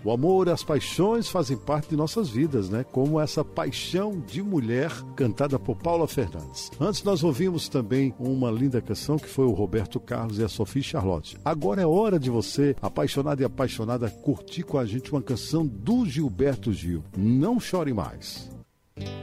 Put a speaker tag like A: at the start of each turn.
A: O amor e as paixões fazem parte de nossas vidas, né? Como essa Paixão de Mulher, cantada por Paula Fernandes. Antes nós ouvimos também uma linda canção que foi o Roberto Carlos e a Sophie Charlotte. Agora é hora de você, apaixonado e apaixonada, curtir com a gente uma canção do Gilberto Gil. Não chore mais.